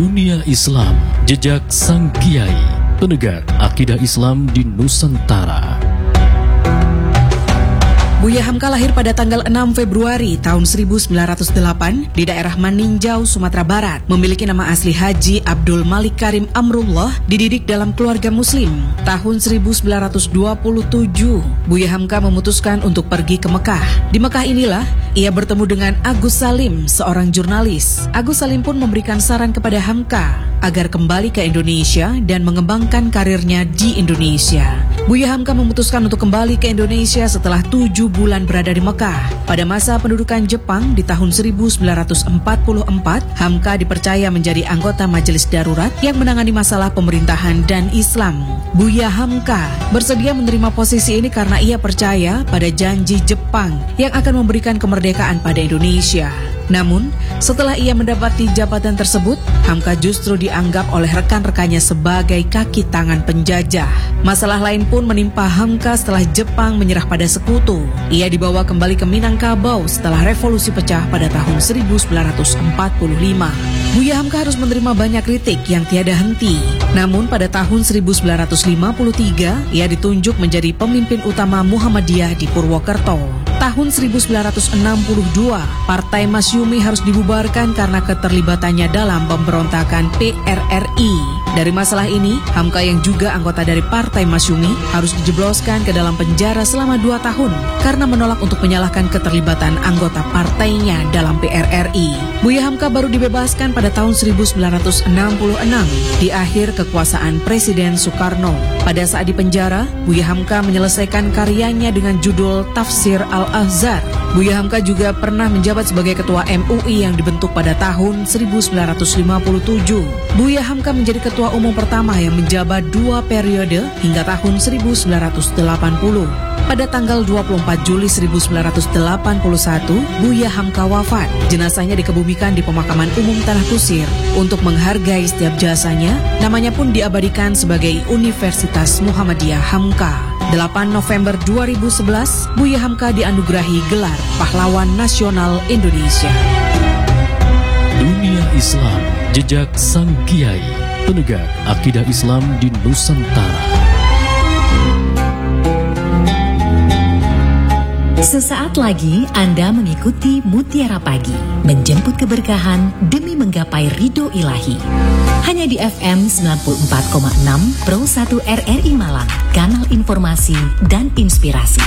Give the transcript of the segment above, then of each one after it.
Dunia Islam, jejak sang kiai, penegak akidah Islam di Nusantara. Buya Hamka lahir pada tanggal 6 Februari tahun 1908 di daerah Maninjau, Sumatera Barat. Memiliki nama asli Haji Abdul Malik Karim Amrullah, dididik dalam keluarga muslim. Tahun 1927, Buya Hamka memutuskan untuk pergi ke Mekah. Di Mekah inilah ia bertemu dengan Agus Salim, seorang jurnalis. Agus Salim pun memberikan saran kepada Hamka agar kembali ke Indonesia dan mengembangkan karirnya di Indonesia. Buya Hamka memutuskan untuk kembali ke Indonesia setelah 7 bulan berada di Mekah. Pada masa pendudukan Jepang di tahun 1944, Hamka dipercaya menjadi anggota Majelis Darurat yang menangani masalah pemerintahan dan Islam. Buya Hamka bersedia menerima posisi ini karena ia percaya pada janji Jepang yang akan memberikan kemerdekaan pada Indonesia. Namun, setelah ia mendapati jabatan tersebut, Hamka justru dianggap oleh rekan-rekannya sebagai kaki tangan penjajah. Masalah lain pun menimpa Hamka setelah Jepang menyerah pada sekutu. Ia dibawa kembali ke Minangkabau setelah revolusi pecah pada tahun 1945. Buya Hamka harus menerima banyak kritik yang tiada henti. Namun pada tahun 1953, ia ditunjuk menjadi pemimpin utama Muhammadiyah di Purwokerto. Tahun 1962, Partai Masyumi harus dibubarkan karena keterlibatannya dalam pemberontakan PRRI. Dari masalah ini, Hamka yang juga anggota dari Partai Masyumi harus dijebloskan ke dalam penjara selama 2 tahun karena menolak untuk menyalahkan keterlibatan anggota partainya dalam PRRI. Buya Hamka baru dibebaskan pada tahun 1966 di akhir kekuasaan Presiden Soekarno. Pada saat di penjara, Buya Hamka menyelesaikan karyanya dengan judul Tafsir Al-Ahzar. Buya Hamka juga pernah menjabat sebagai ketua MUI yang dibentuk pada tahun 1957. Buya Hamka menjadi ketua umum pertama yang menjabat 2 periode hingga tahun 1980. Pada tanggal 24 Juli 1981, Buya Hamka wafat. Jenazahnya dikebumikan di pemakaman umum Tanah Kusir. Untuk menghargai setiap jasanya, namanya pun diabadikan sebagai Universitas Muhammadiyah Hamka. 8 November 2011, Buya Hamka dianugerahi gelar Pahlawan Nasional Indonesia. Dunia Islam, jejak sang kiai, penegak akidah Islam di Nusantara. Sesaat lagi Anda mengikuti Mutiara Pagi, menjemput keberkahan demi menggapai ridho ilahi. Hanya di FM 94,6 Pro 1 RRI Malang, kanal informasi dan inspirasi.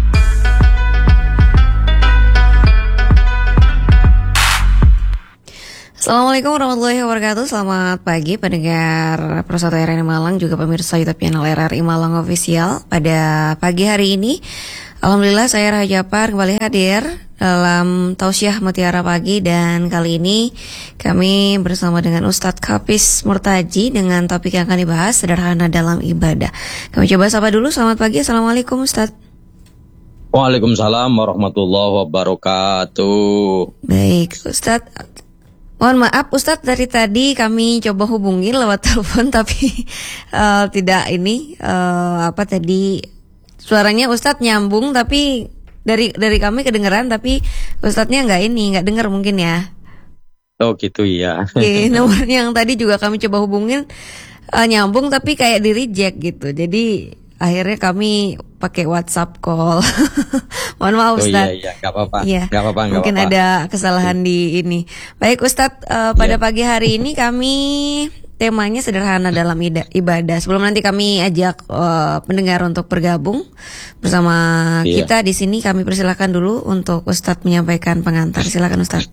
Assalamualaikum warahmatullahi wabarakatuh. Selamat pagi pendengar Pro 1 RRI Malang, juga pemirsa YouTube channel RRI Malang Official. Pada pagi hari ini, alhamdulillah saya Raja Japar kembali hadir dalam Tausiah Mutiara Pagi, dan kali ini kami bersama dengan Ustadz Hafiz Murtaji dengan topik yang akan dibahas, sederhana dalam ibadah. Kami coba sapa dulu. Selamat pagi, Assalamualaikum Ustadz. Waalaikumsalam warahmatullahi wabarakatuh. Baik Ustadz, mohon maaf Ustadz, dari tadi kami coba hubungin lewat telepon tapi tidak tadi suaranya Ustadz nyambung, tapi dari kami kedengeran, tapi Ustadznya nggak dengar mungkin ya. Oh gitu ya. Oke, nomor yang tadi juga kami coba hubungin nyambung tapi kayak di reject gitu. Jadi akhirnya kami pakai WhatsApp call. Mohon maaf Ustadz. Iya, nggak apa-apa. Iya, mungkin ada kesalahan di ini. Baik Ustadz, pada pagi hari ini kami temanya sederhana dalam ibadah. Sebelum nanti kami ajak pendengar untuk bergabung bersama kita di sini, kami persilakan dulu untuk Ustadz menyampaikan pengantar. Silakan Ustadz.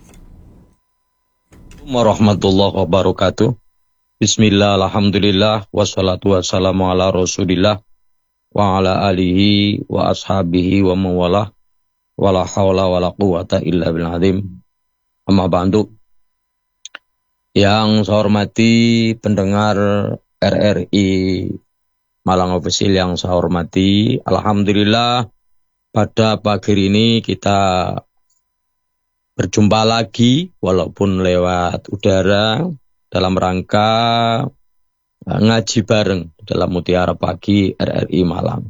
Warahmatullahi wabarakatuh. Bismillah, alhamdulillah, wassalatu wassalamu ala rasulillah wa ala alihi wa ashabihi wa mawalah, wala hawla wala quwata illa bil azim. Amma ba'du. Yang saya hormati pendengar RRI Malang Official yang saya hormati, alhamdulillah pada pagi ini kita berjumpa lagi walaupun lewat udara dalam rangka ngaji bareng dalam Mutiara Pagi RRI Malang.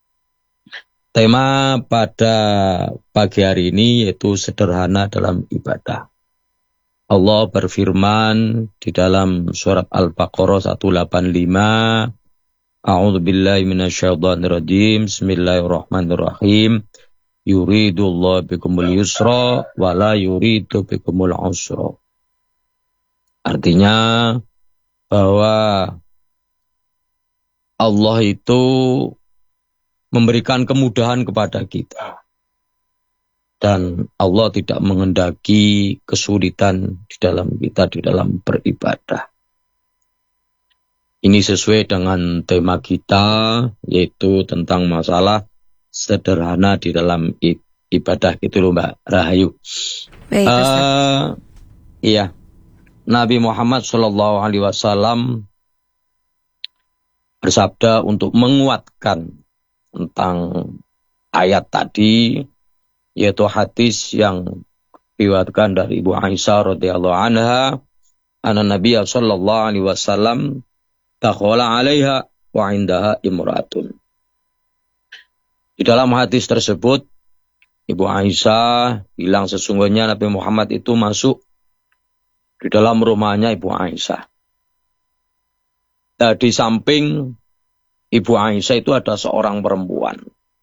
Tema pada pagi hari ini yaitu sederhana dalam ibadah. Allah berfirman di dalam surat Al-Baqarah 185, A'udzu billahi minasyaitonir rajim. Bismillahirrahmanirrahim. Yuridullahu bikumul yusra wa la yuridu bikumul usra. Artinya bahwa Allah itu memberikan kemudahan kepada kita. Dan Allah tidak menghendaki kesulitan di dalam kita di dalam beribadah. Ini sesuai dengan tema kita, yaitu tentang masalah sederhana di dalam ibadah. Itu loh Mbak Rahayu. Baik, Iya, Nabi Muhammad SAW bersabda untuk menguatkan tentang ayat tadi, yaitu hadis yang diriwayatkan dari Ibu Aisyah radhiyallahu anha, anna Nabi sallallahu alaihi wasallam dakhala 'alaiha wa 'indaha imra'atun. Di dalam hadis tersebut Ibu Aisyah bilang sesungguhnya Nabi Muhammad itu masuk di dalam rumahnya Ibu Aisyah. Di samping Ibu Aisyah itu ada seorang perempuan.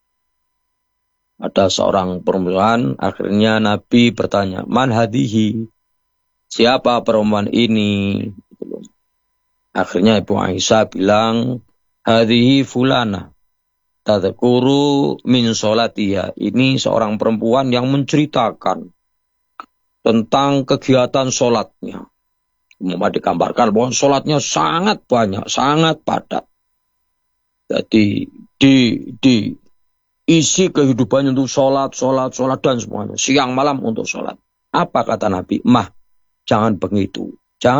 Ada seorang perempuan, akhirnya Nabi bertanya, man hadihi? Siapa perempuan ini? Akhirnya Ibu Aisyah bilang, hadihi fulana, tadhkuru min sholatiha. Ini seorang perempuan yang menceritakan tentang kegiatan sholatnya. Digambarkan bahwa sholatnya sangat banyak, sangat padat. Jadi isi kehidupannya untuk sholat dan semuanya. Siang malam untuk sholat. Apa kata Nabi? Jangan begitu.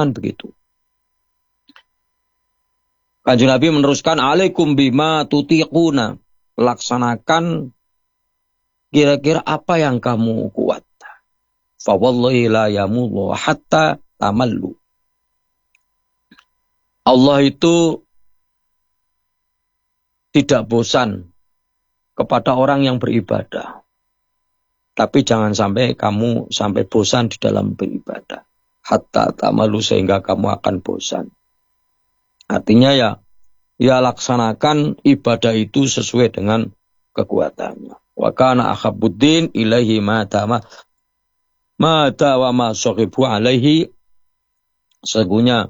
Kanjeng Nabi meneruskan, alaikum bima tutiquna. Laksanakan kira-kira apa yang kamu kuat. Fawallahi la yamullu hatta tamallu. Allah itu tidak bosan kepada orang yang beribadah. Tapi jangan sampai kamu sampai bosan di dalam beribadah. Hatta tamalu, sehingga kamu akan bosan. Artinya ya laksanakan ibadah itu sesuai dengan kekuatannya. Wa kana akhabuddin ilaihi ma wa ma sahibu alaihi. Sesungguhnya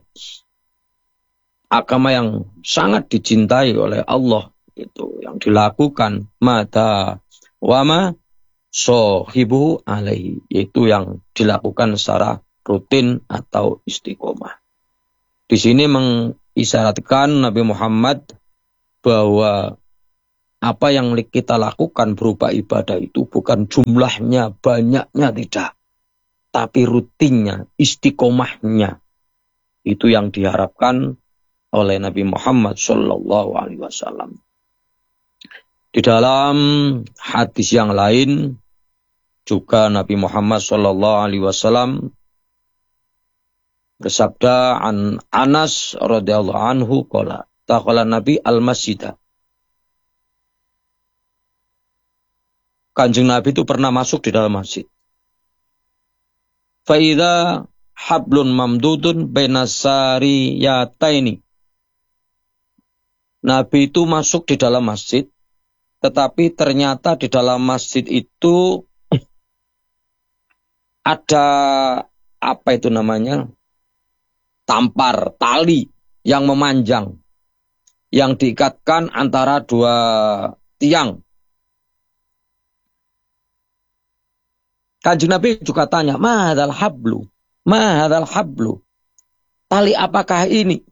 agama yang sangat dicintai oleh Allah itu yang dilakukan mata wama sohibu alaihi, yaitu yang dilakukan secara rutin atau istiqomah. Di sini mengisyaratkan Nabi Muhammad bahwa apa yang kita lakukan berupa ibadah itu bukan jumlahnya, banyaknya, tidak, tapi rutinnya, istiqomahnya. Itu yang diharapkan oleh Nabi Muhammad Sallallahu Alaihi Wasallam. Di dalam hadis yang lain juga Nabi Muhammad Sallallahu Alaihi Wasallam bersabda an Anas radhiyallahu anhu qala taqala Nabi al-masjidah. Kanjeng Nabi itu pernah masuk di dalam masjid. Fa idza hablun mamdudun bainasariyataini. Nabi itu masuk di dalam masjid, tetapi ternyata di dalam masjid itu ada tampar, tali yang memanjang, yang diikatkan antara dua tiang. Kanjeng Nabi juga tanya, ma hadzal hablu? Tali apakah ini?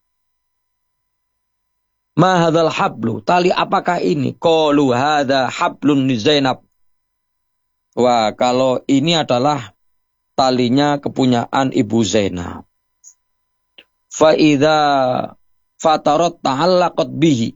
Ma hadzal hablu? Tali apakah ini? Qalu hadza hablun li Zainab. Wah, kalau ini adalah talinya kepunyaan Ibu Zainab. Fa idza fatarat ta'allaqat bihi.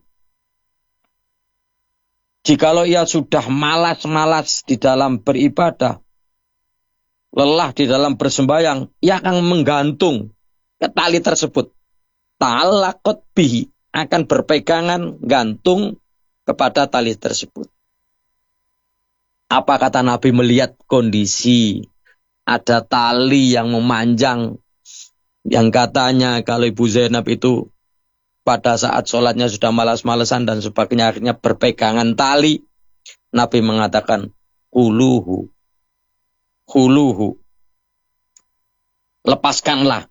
Jikalau ia sudah malas-malas di dalam beribadah, lelah di dalam bersembahyang, ia akan menggantung ke tali tersebut. Ta'allaqat bihi, akan berpegangan, gantung kepada tali tersebut. Apa kata Nabi melihat kondisi ada tali yang memanjang, yang katanya kalau Ibu Zainab itu pada saat sholatnya sudah malas-malesan dan sebagainya, akhirnya berpegangan tali. Nabi mengatakan, huluhu, lepaskanlah,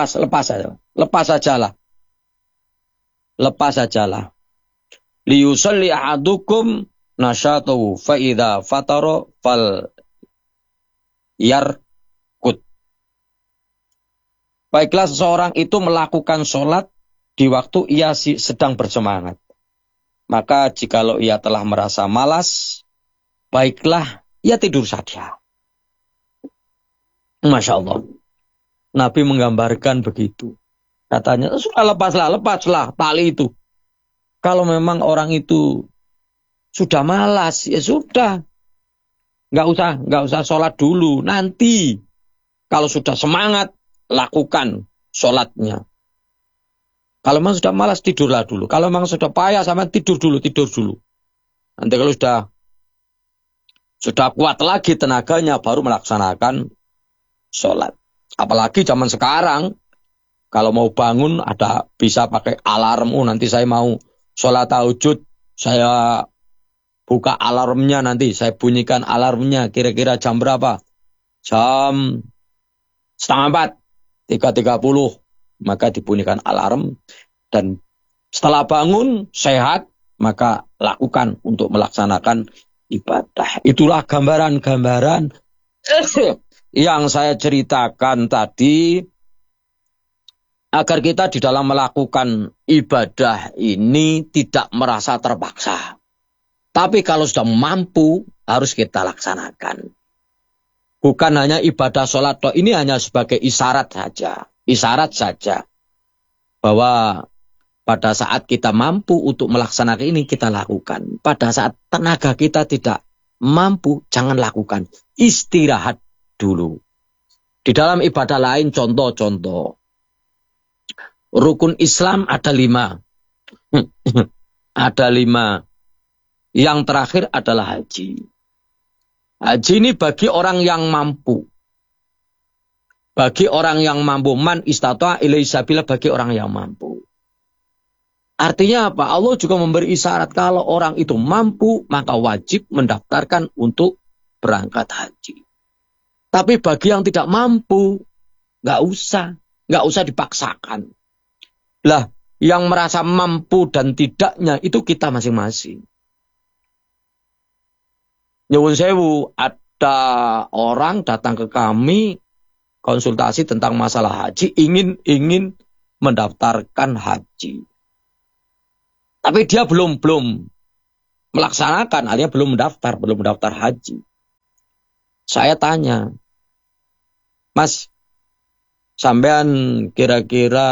lepas sajalah. Liyusalli ahadukum nasyatahu fa idza fatara fal yarkut. Baiklah seseorang itu melakukan sholat di waktu ia sedang bersemangat. Maka jikalau ia telah merasa malas, baiklah ia tidur saja. Masya Allah. Nabi menggambarkan begitu. Katanya, sudah lepaslah tali itu. Kalau memang orang itu sudah malas, ya sudah. Nggak usah sholat dulu. Nanti kalau sudah semangat, lakukan sholatnya. Kalau memang sudah malas, tidurlah dulu. Kalau memang sudah payah sama tidur dulu. Nanti kalau sudah kuat lagi tenaganya, baru melaksanakan sholat. Apalagi zaman sekarang, kalau mau bangun bisa pakai alarm. Nanti saya mau sholat tahajud, saya buka alarmnya, nanti saya bunyikan alarmnya kira-kira jam berapa? Jam 3:30, 3:30. Maka dibunyikan alarm, dan setelah bangun sehat, maka lakukan untuk melaksanakan ibadah. Itulah gambaran-gambaran yang saya ceritakan tadi, agar kita di dalam melakukan ibadah ini tidak merasa terpaksa. Tapi kalau sudah mampu, harus kita laksanakan. Bukan hanya ibadah sholat, ini hanya sebagai isyarat saja. Bahwa pada saat kita mampu untuk melaksanakan ini, kita lakukan. Pada saat tenaga kita tidak mampu, jangan lakukan. Istirahat dulu. Di dalam ibadah lain, contoh. Rukun Islam ada 5. Ada 5. Yang terakhir adalah haji. Haji ini bagi orang yang mampu. Bagi orang yang mampu, man istata'a ilaihi sabila, bagi orang yang mampu. Artinya apa? Allah juga memberi isyarat kalau orang itu mampu, maka wajib mendaftarkan untuk berangkat haji. Tapi bagi yang tidak mampu, nggak usah dipaksakan. Lah, yang merasa mampu dan tidaknya itu kita masing-masing. Nyuwun sewu, ada orang datang ke kami konsultasi tentang masalah haji, ingin mendaftarkan haji. Tapi dia belum melaksanakan, alias belum mendaftar haji. Saya tanya, Mas, sampean kira-kira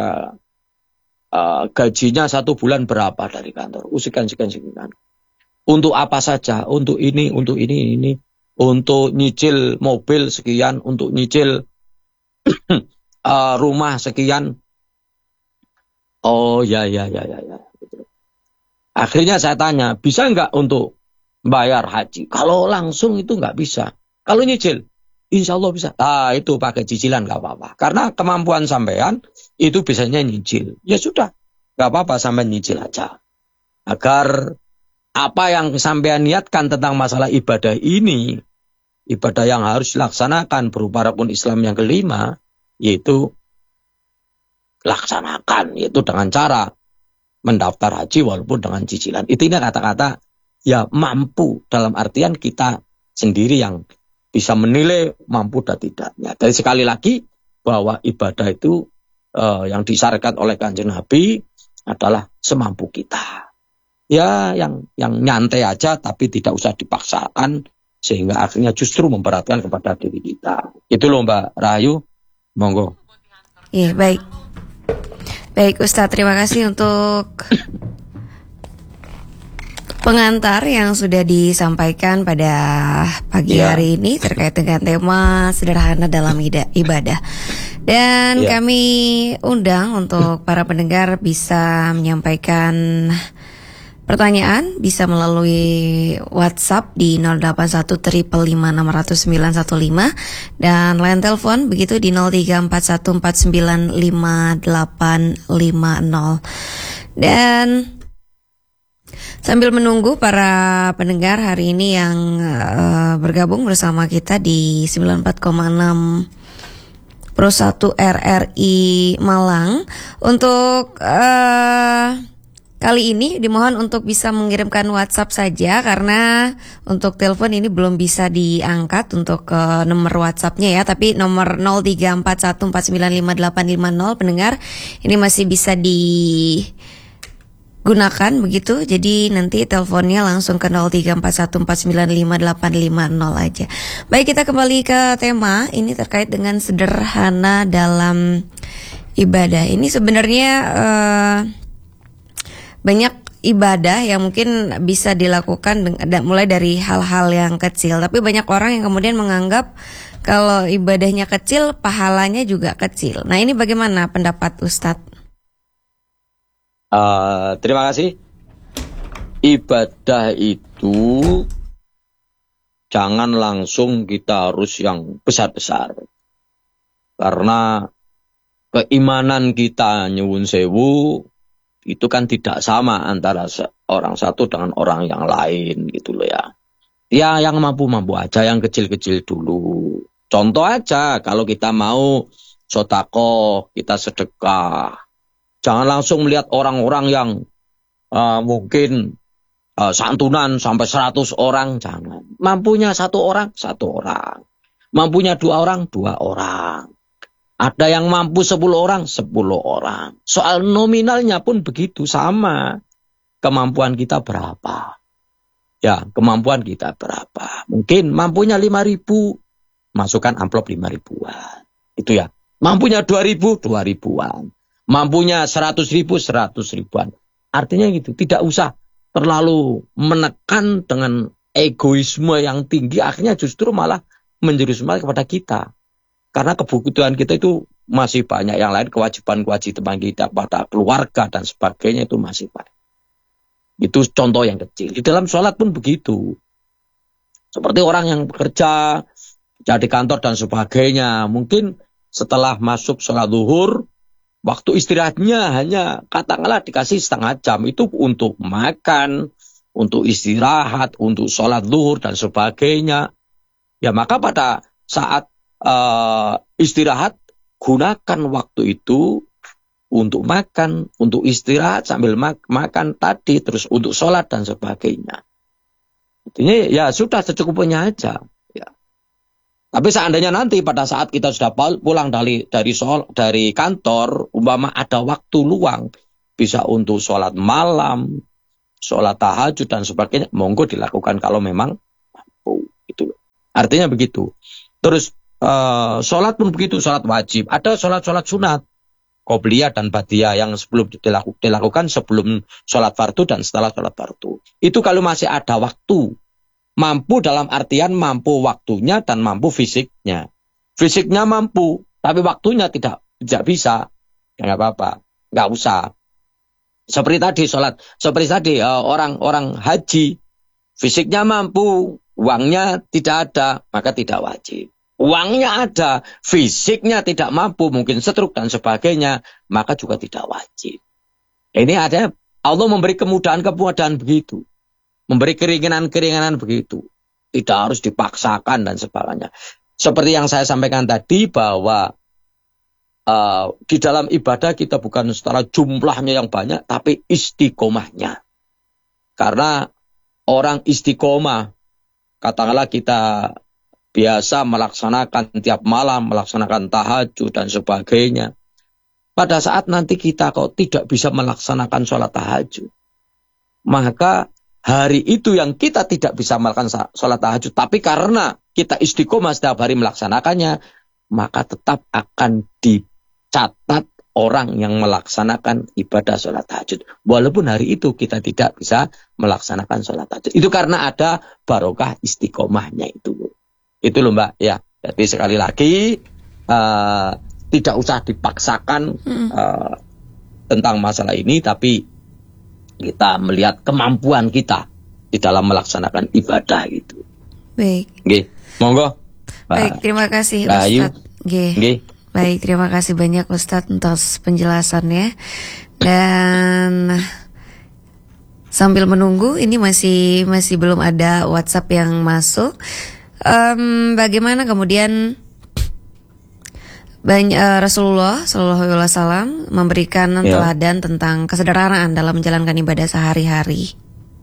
gajinya 1 bulan berapa dari kantor? Sekian. Untuk apa saja? Untuk ini. Untuk nyicil mobil sekian, untuk nyicil rumah sekian. Oh ya. Akhirnya saya tanya, bisa nggak untuk bayar haji? Kalau langsung itu nggak bisa. Kalau nyicil, insya Allah bisa. Itu pakai cicilan nggak apa-apa. Karena kemampuan sampean itu biasanya nyicil. Ya sudah, nggak apa-apa sampean nyicil aja. Agar apa yang sampean niatkan tentang masalah ibadah ini, ibadah yang harus dilaksanakan berupa rukun Islam yang kelima, yaitu laksanakan, yaitu dengan cara mendaftar haji walaupun dengan cicilan. Itu ini kata-kata ya mampu, dalam artian kita sendiri yang bisa menilai mampu dan tidaknya. Dari sekali lagi bahwa ibadah itu yang disyaratkan oleh Kanjeng Nabi adalah semampu kita. Ya yang nyantai aja tapi tidak usah dipaksakan sehingga akhirnya justru memberatkan kepada diri kita. Itu loh Mbak Rahayu, monggo. Iya, baik. Baik Ustadz, terima kasih untuk pengantar yang sudah disampaikan pada pagi hari ini terkait dengan tema sederhana dalam ibadah. Dan kami undang untuk para pendengar bisa menyampaikan pertanyaan bisa melalui WhatsApp di 0813556915 dan line telepon begitu di 0341495850. Dan sambil menunggu para pendengar hari ini yang bergabung bersama kita di 94,6 Pro 1 RRI Malang, untuk kali ini dimohon untuk bisa mengirimkan WhatsApp saja karena untuk telepon ini belum bisa diangkat untuk nomor WhatsAppnya ya, tapi nomor 0341495850 pendengar ini masih bisa digunakan begitu. Jadi nanti teleponnya langsung ke 0341495850 aja. Baik, kita kembali ke tema ini terkait dengan sederhana dalam ibadah. Ini sebenarnya banyak ibadah yang mungkin bisa dilakukan mulai dari hal-hal yang kecil, tapi banyak orang yang kemudian menganggap kalau ibadahnya kecil, pahalanya juga kecil. Nah, ini bagaimana pendapat Ustadz? Terima kasih. Ibadah itu jangan langsung kita harus yang besar-besar, karena keimanan kita nyuwun sewu itu kan tidak sama antara orang satu dengan orang yang lain gitu loh ya. Ya yang mampu-mampu aja, yang kecil-kecil dulu. Contoh aja, kalau kita mau sedekah, kita sedekah. Jangan langsung melihat orang-orang yang mungkin santunan sampai 100 orang, jangan. Mampunya 1 orang, 1 orang. Mampunya 2 orang, 2 orang. Ada yang mampu 10 orang, 10 orang. Soal nominalnya pun begitu, sama. Kemampuan kita berapa? Ya, kemampuan kita berapa? Mungkin mampunya 5.000, masukkan amplop 5.000-an. Itu ya. Mampunya 2.000, 2.000-an. Mampunya 100.000, 100.000-an. Artinya gitu, tidak usah terlalu menekan dengan egoisme yang tinggi, akhirnya justru malah menjurus kepada kita. Karena kebutuhan kita itu masih banyak yang lain, kewajiban-kewajiban kita pada keluarga dan sebagainya itu masih banyak. Itu contoh yang kecil. Di dalam sholat pun begitu. Seperti orang yang bekerja, di kantor dan sebagainya. Mungkin setelah masuk sholat zuhur, waktu istirahatnya hanya katakanlah dikasih setengah jam, itu untuk makan, untuk istirahat, untuk sholat zuhur dan sebagainya. Ya maka pada saat istirahat, gunakan waktu itu untuk makan, untuk istirahat sambil makan tadi, terus untuk sholat dan sebagainya. Artinya ya sudah secukupnya aja. Ya. Tapi seandainya nanti pada saat kita sudah pulang dari kantor, umpama ada waktu luang, bisa untuk sholat malam, sholat tahajud dan sebagainya, monggo dilakukan kalau memang mampu. Itu artinya begitu. Terus sholat pun begitu, sholat wajib. Ada sholat sunat, qobliyah dan ba'diyah yang sebelum dilakukan sebelum sholat fardu dan setelah sholat fardu. Itu kalau masih ada waktu. Mampu dalam artian mampu waktunya dan mampu fisiknya. Fisiknya mampu, tapi waktunya tidak bisa. Ya nggak apa-apa, nggak usah. Seperti tadi orang haji, fisiknya mampu, uangnya tidak ada, maka tidak wajib. Uangnya ada, fisiknya tidak mampu, mungkin stroke dan sebagainya, maka juga tidak wajib. Ini ada, Allah memberi kemudahan begitu. Memberi keringanan begitu. Tidak harus dipaksakan dan sebagainya. Seperti yang saya sampaikan tadi bahwa di dalam ibadah kita bukan secara jumlahnya yang banyak, tapi istiqomahnya. Karena orang istiqomah, katakanlah kita biasa melaksanakan tiap malam, melaksanakan tahajud dan sebagainya. Pada saat nanti kita kok tidak bisa melaksanakan sholat tahajud, maka hari itu yang kita tidak bisa melaksanakan sholat tahajud, tapi karena kita istiqomah setiap hari melaksanakannya, maka tetap akan dicatat orang yang melaksanakan ibadah sholat tahajud. Walaupun hari itu kita tidak bisa melaksanakan sholat tahajud. Itu karena ada barokah istiqomahnya itu. Itu loh Mbak, ya. Jadi sekali lagi tidak usah dipaksakan tentang masalah ini, tapi kita melihat kemampuan kita di dalam melaksanakan ibadah itu. Baik. Nggih, monggo. Baik, terima kasih Rahayu. Ustadz. Nggih. Baik, terima kasih banyak Ustadz atas penjelasannya. Dan sambil menunggu, ini masih belum ada WhatsApp yang masuk. Bagaimana kemudian Rasulullah Shallallahu Alaihi Wasallam memberikan teladan tentang kesederhanaan dalam menjalankan ibadah sehari-hari?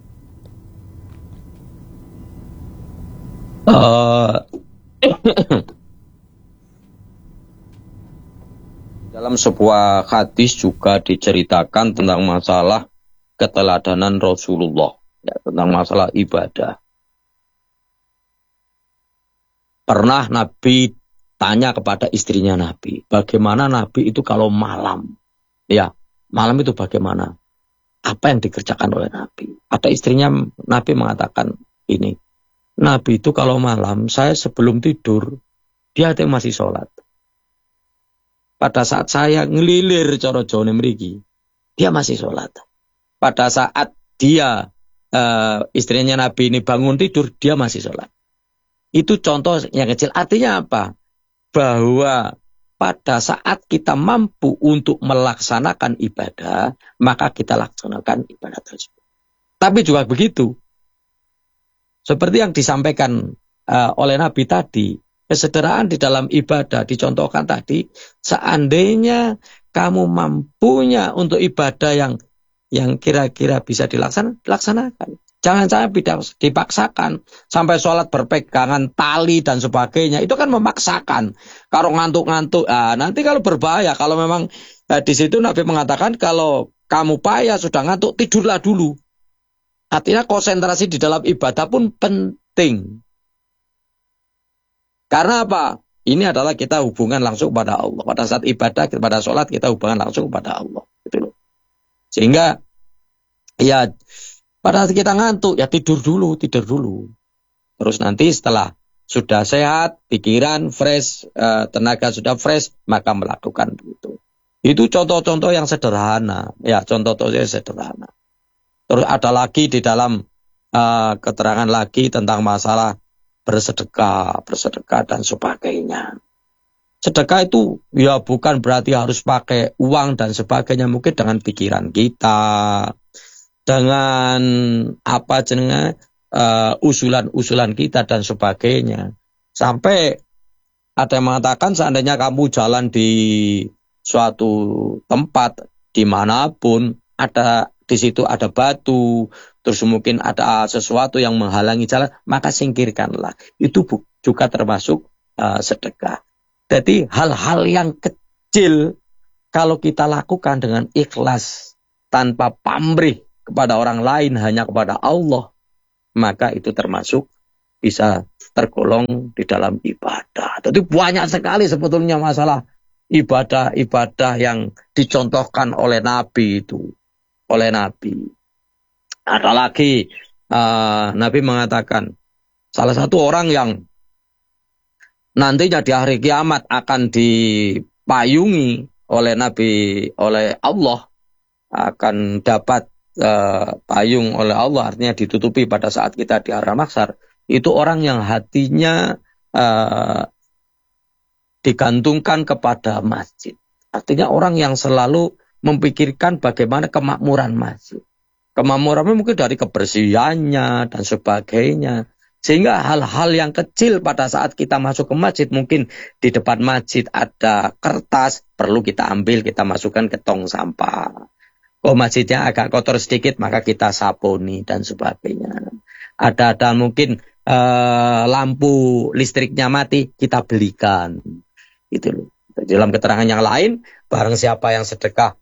Dalam sebuah hadis juga diceritakan tentang masalah keteladanan Rasulullah, ya, tentang masalah ibadah. Pernah Nabi tanya kepada istrinya Nabi, bagaimana Nabi itu kalau malam? Ya, malam itu bagaimana? Apa yang dikerjakan oleh Nabi? Ada istrinya Nabi mengatakan ini, Nabi itu kalau malam, saya sebelum tidur, dia itu masih sholat. Pada saat saya ngelilir coro Jawa mriki, dia masih sholat. Pada saat dia, istrinya Nabi ini bangun tidur, dia masih sholat. Itu contoh yang kecil. Artinya apa? Bahwa pada saat kita mampu untuk melaksanakan ibadah, maka kita laksanakan ibadah tersebut. Tapi juga begitu. Seperti yang disampaikan oleh Nabi tadi, kesederhanaan di dalam ibadah dicontohkan tadi, seandainya kamu mampunya untuk ibadah yang kira-kira bisa dilaksanakan. Jangan sampai dipaksakan sampai sholat berpegangan tali dan sebagainya. Itu kan memaksakan. Kalau ngantuk-ngantuk, nanti kalau berbahaya. Kalau memang di situ Nabi mengatakan kalau kamu payah sudah ngantuk, tidurlah dulu. Artinya konsentrasi di dalam ibadah pun penting. Karena apa? Ini adalah kita hubungan langsung kepada Allah. Pada saat ibadah, pada sholat kita hubungan langsung kepada Allah. Gitu loh. Sehingga ya pada saat kita ngantuk, ya tidur dulu. Terus nanti setelah sudah sehat, pikiran fresh, tenaga sudah fresh, maka melakukan begitu. Itu contoh-contoh yang sederhana. Ya, contoh-contoh yang sederhana. Terus ada lagi di dalam keterangan lagi tentang masalah bersedekah dan sebagainya. Sedekah itu ya bukan berarti harus pakai uang dan sebagainya, mungkin dengan pikiran kita, dengan usulan-usulan kita dan sebagainya. Sampai ada yang mengatakan seandainya kamu jalan di suatu tempat dimanapun, di situ ada batu, terus mungkin ada sesuatu yang menghalangi jalan, maka singkirkanlah. Itu juga termasuk sedekah. Jadi hal-hal yang kecil kalau kita lakukan dengan ikhlas tanpa pamrih kepada orang lain, hanya kepada Allah, maka itu termasuk bisa tergolong di dalam ibadah. Jadi banyak sekali sebetulnya masalah ibadah-ibadah yang dicontohkan oleh Nabi itu. Oleh Nabi. Ada lagi Nabi mengatakan salah satu orang yang nantinya di hari kiamat akan dipayungi oleh Allah, akan dapat payung oleh Allah, artinya ditutupi pada saat kita di alam mahsyar, itu orang yang hatinya digantungkan kepada masjid. Artinya orang yang selalu memikirkan bagaimana kemakmuran masjid. Kemakmurannya mungkin dari kebersihannya dan sebagainya. Sehingga hal-hal yang kecil pada saat kita masuk ke masjid, mungkin di depan masjid ada kertas, perlu kita ambil, kita masukkan ke tong sampah. Oh, masjidnya agak kotor sedikit, maka kita saponi dan sebagainya. Ada mungkin lampu listriknya mati, kita belikan. Itu loh. Dalam keterangan yang lain, barang siapa yang sedekah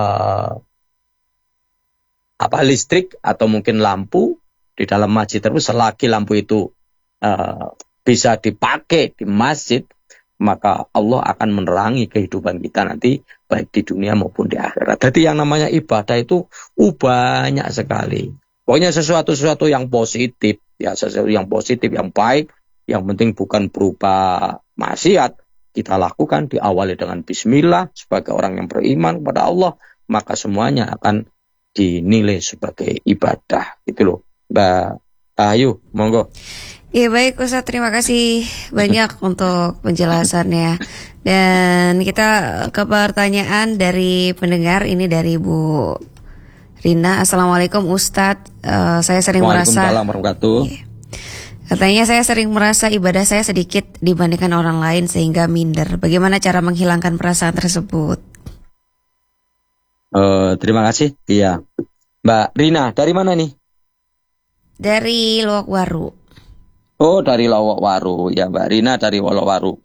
listrik atau mungkin lampu di dalam masjid tersebut, selagi lampu itu bisa dipakai di masjid, maka Allah akan menerangi kehidupan kita nanti baik di dunia maupun di akhirat. Jadi yang namanya ibadah itu banyak sekali. Pokoknya sesuatu yang positif, ya sesuatu yang positif, yang baik, yang penting bukan berupa maksiat. Kita lakukan diawali dengan bismillah sebagai orang yang beriman kepada Allah, maka semuanya akan dinilai sebagai ibadah. Itu loh, Mbak Ayu, monggo. Iya baik Ustadz, terima kasih banyak untuk penjelasannya. Dan kita ke pertanyaan dari pendengar, ini dari Bu Rina. Assalamualaikum Ustadz, saya sering merasa. Waalaikumsalam warahmatullahi wabarakatuh. Katanya saya sering merasa ibadah saya sedikit dibandingkan orang lain sehingga minder. Bagaimana cara menghilangkan perasaan tersebut? Terima kasih. Iya, Mbak Rina dari mana nih? Dari Lowokwaru. Oh, dari Lowokwaru. Ya, Mbak Rina dari Lowokwaru.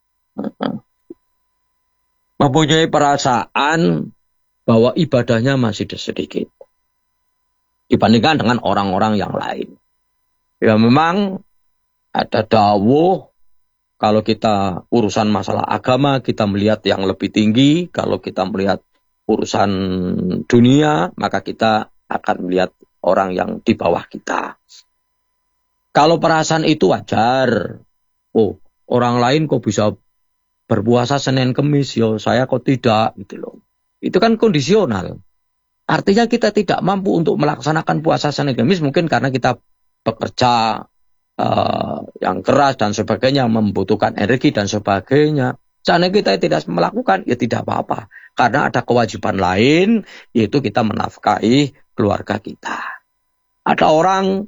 Mempunyai perasaan bahwa ibadahnya masih sedikit dibandingkan dengan orang-orang yang lain. Ya memang ada dawuh, kalau kita urusan masalah agama kita melihat yang lebih tinggi, kalau kita melihat urusan dunia maka kita akan melihat orang yang di bawah kita. Kalau perasaan itu wajar. Oh, orang lain kok bisa berpuasa Senin Kemis, yo saya kok tidak, gitu loh. Itu kan kondisional. Artinya kita tidak mampu untuk melaksanakan puasa Senin Kemis mungkin karena kita bekerja yang keras dan sebagainya, membutuhkan energi dan sebagainya. Seandainya kita tidak melakukan, ya tidak apa-apa. Karena ada kewajiban lain, yaitu kita menafkahi keluarga kita. Ada orang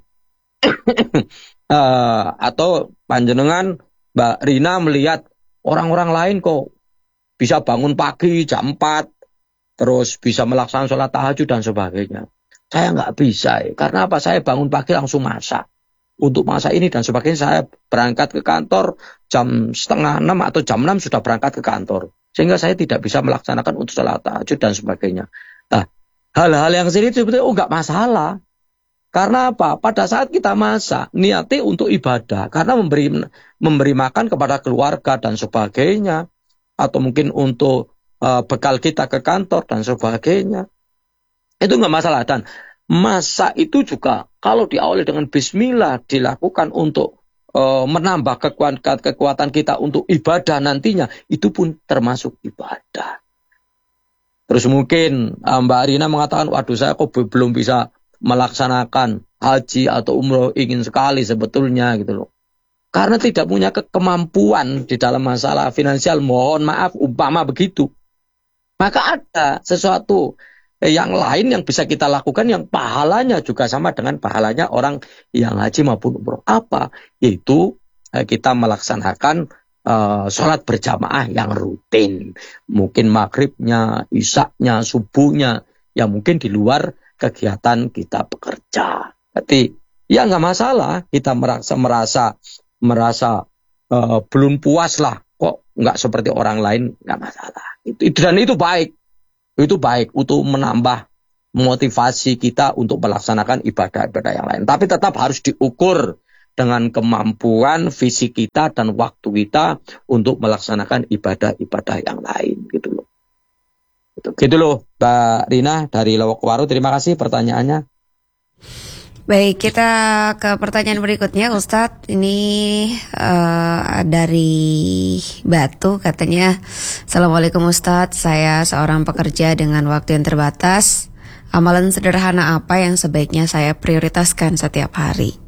atau panjenengan Mbak Rina melihat orang-orang lain kok bisa bangun pagi jam 4, terus bisa melaksanakan sholat tahajud dan sebagainya. Saya nggak bisa, karena apa? Saya bangun pagi langsung masak. Untuk masak ini dan sebagainya saya berangkat ke kantor jam 5:30 atau jam 6 sudah berangkat ke kantor. Sehingga saya tidak bisa melaksanakan untuk sholat tahajud dan sebagainya. Nah, hal-hal yang seperti itu sebetulnya nggak masalah. Karena apa? Pada saat kita masak, niatnya untuk ibadah. Karena memberi makan kepada keluarga dan sebagainya. Atau mungkin untuk bekal kita ke kantor dan sebagainya. Itu nggak masalah. Dan masak itu juga kalau diawali dengan bismillah dilakukan untuk menambah kekuatan kita untuk ibadah nantinya. Itu pun termasuk ibadah. Terus mungkin Mbak Rina mengatakan, waduh saya kok belum bisa melaksanakan haji atau umroh, ingin sekali sebetulnya gitu loh. Karena tidak punya kemampuan di dalam masalah finansial, mohon maaf umpama begitu. Maka ada sesuatu yang lain yang bisa kita lakukan yang pahalanya juga sama dengan pahalanya orang yang haji maupun umroh. Apa? Yaitu kita melaksanakan sholat berjamaah yang rutin. Mungkin maghribnya, isyaknya, subuhnya, yang mungkin di luar kegiatan kita bekerja. Berarti ya nggak masalah kita merasa belum puas lah, kok nggak seperti orang lain, nggak masalah. Dan itu baik. Itu baik untuk menambah motivasi kita untuk melaksanakan ibadah-ibadah yang lain. Tapi tetap harus diukur dengan kemampuan fisik kita dan waktu kita untuk melaksanakan ibadah-ibadah yang lain gitu loh. Gitu loh, Mbak Rina dari Lowokwaru. Terima kasih pertanyaannya. Baik, kita ke pertanyaan berikutnya, Ustadz. Ini dari Batu, katanya, Assalamualaikum Ustadz, saya seorang pekerja dengan waktu yang terbatas. Amalan sederhana apa yang sebaiknya saya prioritaskan setiap hari?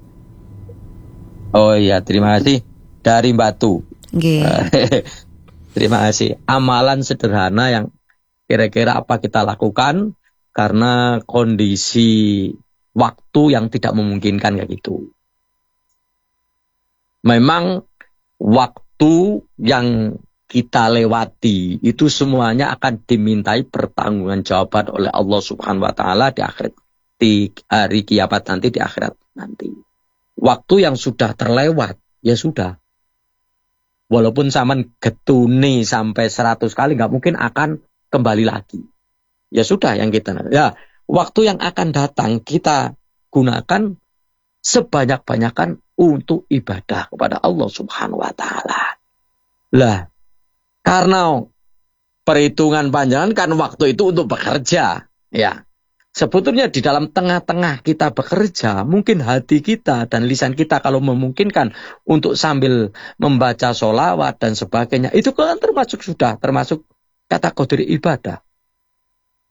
Oh iya, terima kasih dari Batu. Terima kasih. Amalan sederhana yang kira-kira apa kita lakukan karena kondisi waktu yang tidak memungkinkan kayak gitu. Memang waktu yang kita lewati itu semuanya akan dimintai pertanggungjawaban oleh Allah Subhanahu wa taala di akhirat, di hari kiamat nanti, di akhirat nanti. Waktu yang sudah terlewat ya sudah. Walaupun sampean getuni sampai 100 kali nggak mungkin akan kembali lagi. Ya sudah yang kita. Ya, waktu yang akan datang kita gunakan sebanyak-banyakan untuk ibadah kepada Allah Subhanahu wa taala. Lah, karena perhitungan panjang kan waktu itu untuk bekerja, ya. Sebetulnya di dalam tengah-tengah kita bekerja, mungkin hati kita dan lisan kita kalau memungkinkan untuk sambil membaca sholawat dan sebagainya, itu kan termasuk kategori ibadah.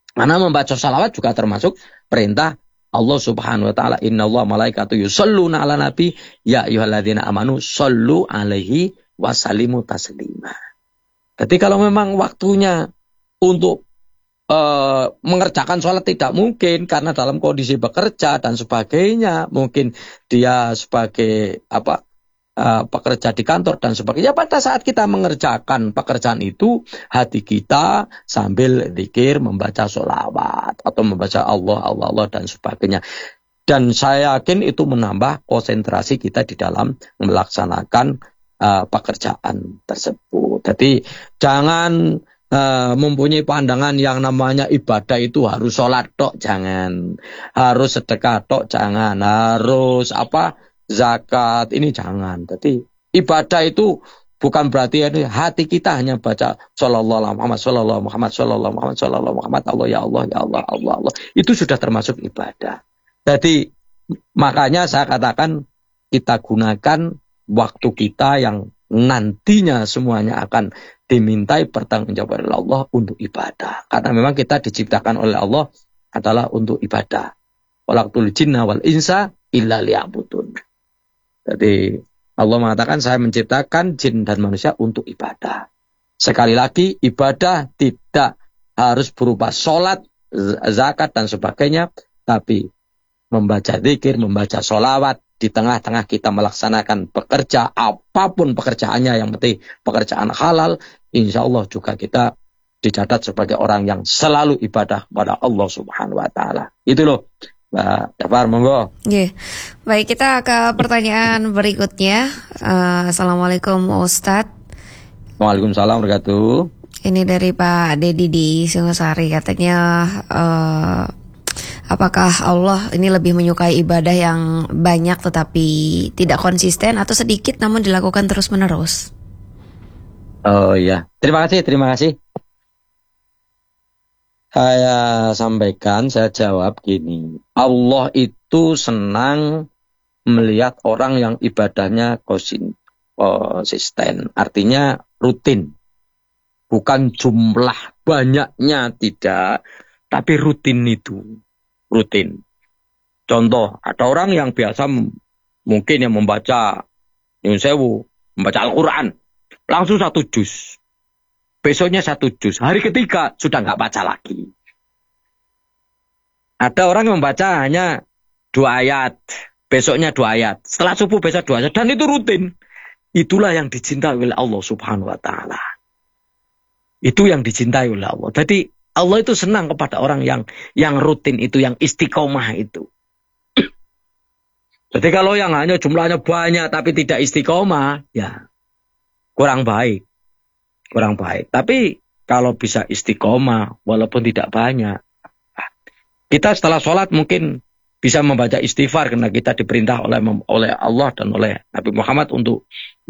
Karena membaca salawat juga termasuk perintah Allah Subhanahu wa taala, innallaha malaikatu yusholluna 'alan nabi ya ayyuhalladzina amanu shollu 'alaihi wa sallimu taslima. Jadi kalau memang waktunya untuk mengerjakan sholat tidak mungkin karena dalam kondisi bekerja dan sebagainya, mungkin dia sebagai pekerja di kantor dan sebagainya. Pada saat kita mengerjakan pekerjaan itu, hati kita sambil zikir, membaca sholawat atau membaca Allah dan sebagainya. Dan saya yakin itu menambah konsentrasi kita di dalam melaksanakan pekerjaan tersebut. Jadi jangan mempunyai pandangan yang namanya ibadah itu harus sholat tok, jangan, harus sedekah tok, jangan, harus zakat ini jangan. Jadi ibadah itu bukan berarti hati kita hanya baca sallallahu Muhammad sallallahu Muhammad sallallahu Muhammad sallallahu Muhammad Allah ya Allah ya Allah Allah Allah, itu sudah termasuk ibadah. Jadi makanya saya katakan kita gunakan waktu kita yang nantinya semuanya akan dimintai pertanggungjawaban oleh Allah untuk ibadah. Karena memang kita diciptakan oleh Allah adalah untuk ibadah. Walaqtul jinna wal insa illa liya'budun. Jadi Allah mengatakan saya menciptakan jin dan manusia untuk ibadah. Sekali lagi, ibadah tidak harus berupa sholat, zakat dan sebagainya, tapi membaca zikir, membaca sholawat, di tengah-tengah kita melaksanakan pekerja, apapun pekerjaannya, yang penting pekerjaan halal, insya Allah juga kita dicatat sebagai orang yang selalu ibadah kepada Allah Subhanahu wa Ta'ala. Itu loh, Mbak Jafar, monggo. Yeah. Baik, kita ke pertanyaan berikutnya. Assalamualaikum Ustadz. Waalaikumsalam warahmatullahi wabarakatuh. Ini dari Pak Dedi di Singosari, katanya apakah Allah ini lebih menyukai ibadah yang banyak tetapi tidak konsisten atau sedikit namun dilakukan terus-menerus? Oh iya, terima kasih. Saya sampaikan, saya jawab gini. Allah itu senang melihat orang yang ibadahnya konsisten, artinya rutin. Bukan jumlah banyaknya, tidak, tapi rutin itu. Rutin. Contoh, ada orang yang biasa mungkin yang membaca membaca Al-Quran, langsung 1 juz. Besoknya 1 juz. Hari ketiga sudah nggak baca lagi. Ada orang yang membaca hanya 2 ayat, besoknya 2 ayat. Setelah subuh besok 2 ayat. Dan itu rutin. Itulah yang dicintai oleh Allah Subhanahu wa Ta'ala. Itu yang dicintai oleh Allah. Jadi Allah itu senang kepada orang yang rutin itu, yang istiqomah itu. Jadi kalau yang hanya jumlahnya banyak tapi tidak istiqomah, ya kurang baik. Tapi kalau bisa istiqomah walaupun tidak banyak, kita setelah sholat mungkin bisa membaca istighfar karena kita diperintah oleh Allah dan oleh Nabi Muhammad untuk